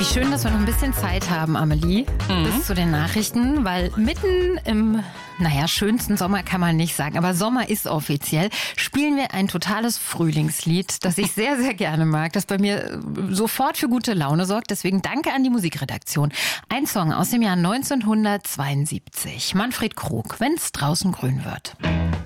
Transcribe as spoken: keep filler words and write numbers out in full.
schön, dass wir noch ein bisschen Zeit haben, Amelie, mhm. bis zu den Nachrichten, weil mitten im, naja, schönsten Sommer kann man nicht sagen, aber Sommer ist offiziell, spielen wir ein totales Frühlingslied, das ich sehr, sehr gerne mag, das bei mir sofort für gute Laune sorgt. Deswegen danke an die Musikredaktion. Ein Song aus dem Jahr neunzehnhundertzweiundsiebzig. Manfred Krug, Wenn's draußen grün wird.